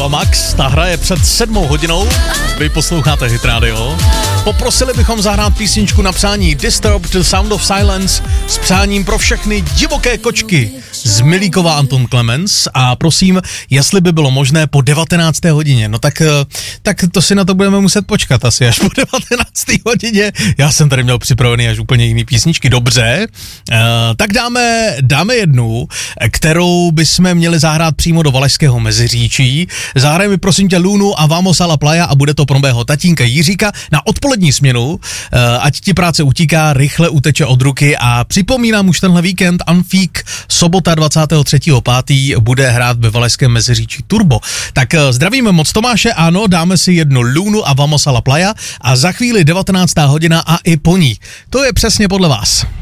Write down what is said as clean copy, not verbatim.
Eva Max, ta hraje před 7 hodinou, vy posloucháte Hit Radio. Poprosili bychom zahrát písničku na přání Disturbed The Sound of Silence s přáním pro všechny divoké kočky z Milíkova Anton Clemens a prosím, jestli by bylo možné po 19. hodině, no tak to si na to budeme muset počkat asi až po 19. hodině, já jsem tady měl připravený až úplně jiný písničky, dobře, tak dáme jednu, kterou bychom měli zahrát přímo do Valašského Meziříčí, zahrajeme prosím tě Lunu a Vamos a la Playa a bude to pro mého tatínka Jiříka na odpolední směnu, ať ti práce utíká, rychle uteče od ruky a připomínám už tenhle víkend Anfík, sobota 23.5. bude hrát ve Valašském Meziříčí Turbo. Tak zdravíme moc Tomáše, ano, dáme si jednu Lunu a Vamos a la Playa a za chvíli 19. hodina a i po ní. To je přesně podle vás.